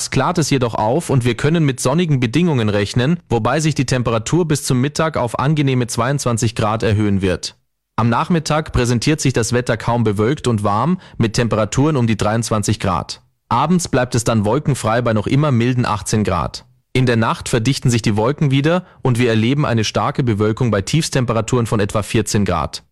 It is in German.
Nachts klart es jedoch auf und wir können mit sonnigen Bedingungen rechnen, wobei sich die Temperatur bis zum Mittag auf angenehme 22 Grad erhöhen wird. Am Nachmittag präsentiert sich das Wetter kaum bewölkt und warm mit Temperaturen um die 23 Grad. Abends bleibt es dann wolkenfrei bei noch immer milden 18 Grad. In der Nacht verdichten sich die Wolken wieder und wir erleben eine starke Bewölkung bei Tiefstemperaturen von etwa 14 Grad.